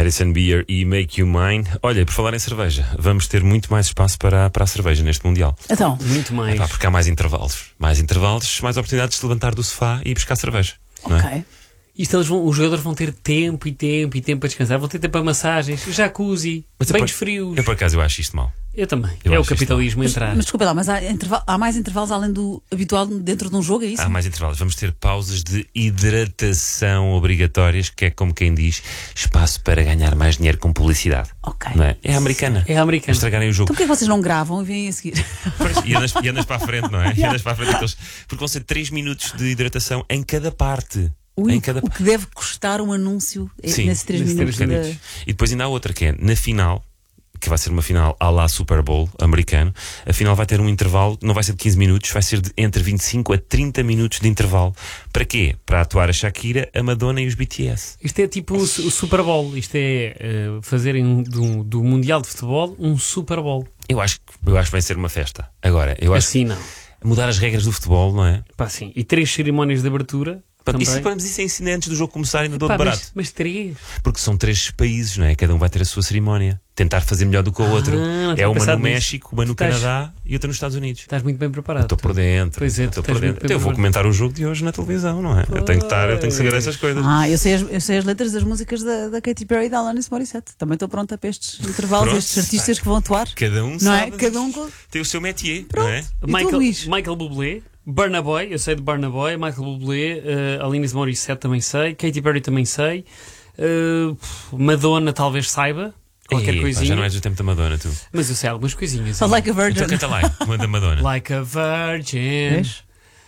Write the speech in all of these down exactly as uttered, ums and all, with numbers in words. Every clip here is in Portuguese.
Madison Beer e Make You Mine. Olha, por falar em cerveja, vamos ter muito mais espaço para, para a cerveja neste Mundial. Então, Muito mais. É pá, porque há mais intervalos. Mais intervalos, mais oportunidades de se levantar do sofá e ir buscar cerveja. Não é? ok. Isto eles vão, os jogadores vão ter tempo e tempo e tempo para descansar, vão ter tempo para massagens, jacuzzi, Mas eu banhos por- frios. Eu por acaso eu acho isto mal. Eu também. Eu é o acho isto capitalismo Mas, entrar. mas desculpa lá, mas há, interval- há mais intervalos além do habitual dentro de um jogo, é isso? Há mais intervalos. Vamos ter pausas de hidratação obrigatórias, que é como quem diz, espaço para ganhar mais dinheiro com publicidade. Ok. Não é? É a americana. É a americana. Para estragarem o jogo. Então porquê que vocês não gravam e vêm a seguir? Pois, e, andas, e andas para a frente, não é? E andas para a frente aqueles, porque vão ser três minutos de hidratação em cada parte. Ui, em cada o que deve custar um anúncio é- Sim, nesses três nesses minutos. três de- minutos. E depois ainda há outra que é na final, que vai ser uma final à la Super Bowl americano. A final vai ter um intervalo, não vai ser de quinze minutos, vai ser de entre vinte e cinco a trinta minutos de intervalo. Para quê? Para atuar a Shakira, a Madonna e os B T S. Isto é tipo o, Su- o Super Bowl. Isto é eh, fazerem do, do Mundial de Futebol um Super Bowl. Eu acho, que- eu acho que vai ser uma festa. Agora, eu acho Assim não. que mudar as regras do futebol, não é? Pá, sim. E três cerimónias de abertura. Pá, também. Isso, mas isso é ensinar antes do jogo começar e não dou Pá, de barato. mas, mas três. Porque são três países, não é? Cada um vai ter a sua cerimónia. Tentar fazer melhor do que o outro. não É tinha uma no pensado nisso. México, uma no Tu estás- Canadá e outra nos Estados Unidos. Estás muito bem preparado. Estou por dentro. Pois é, tu estou estás por muito dentro. bem Então, eu vou preparado. comentar o jogo de hoje na televisão, não é? Eu tenho que estar, eu tenho que saber essas coisas. Ah, eu sei, as, eu sei as letras das músicas da, da Katy Perry e da Alanis Morissette. Também estou pronta para estes intervalos, Pronto. estes artistas que vão atuar. Cada um Não sabe. é? Cada um com... Tem o seu métier, não é? E tu, Michael, Luís? Michael Bublé, Burna Boy, eu sei de Burna Boy, Michael Bublé, uh, Alanis Morissette também sei, Katy Perry também sei, uh, Madonna talvez saiba, qualquer Ei, pá, coisinha, já não és do tempo da Madonna, tu. mas eu sei algumas coisinhas. Só Like a Virgin. Então canta lá, uma da Madonna. Like a virgin. Vês?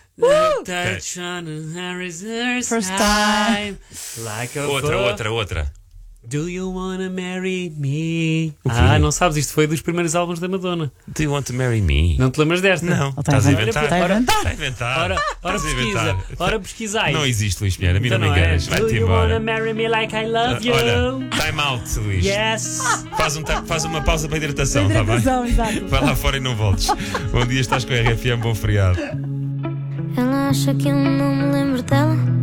Touch on a razor's First time. Like a Outra, vo- outra, outra. Do you wanna marry me? O quê? Ah, não sabes, isto foi dos primeiros álbuns da Madonna. Do you want to marry me? Não te lembras desta? Não, Ele está a estás a inventar. inventar. Está a inventar. Está a inventar. Ora, ora Estás a pesquisa, inventar. ora pesquisai. Não existe, Luís Pinheiro, a mim Então não me não é. enganas. Do Vai-te you wanna embora. marry me like I love you? Olha, time out, Luís. Yes. Faz, um, ta- faz uma pausa para a hidratação, está bem? Hidratação, exato. Vai lá fora e não voltes. Bom dia, estás com a R F M, bom feriado. Ela acha que eu não me lembro dela.